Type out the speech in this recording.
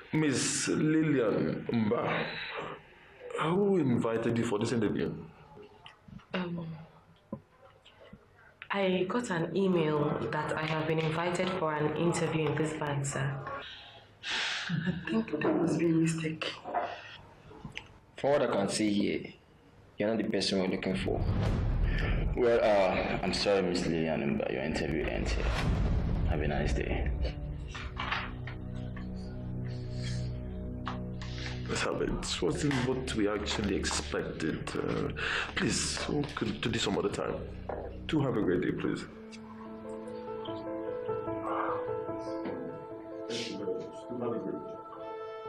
Miss Lillian Mba, who invited you for this interview? Um, I got an email that I have been invited for an interview in this bank, sir. I think that must be a mistake. From what I can see here, you're not the person we're looking for. Well, I'm sorry, Miss Lillian, but your interview ends here. Have a nice day. It wasn't what we actually expected. Please, we could do this some other time. Do have a great day, please.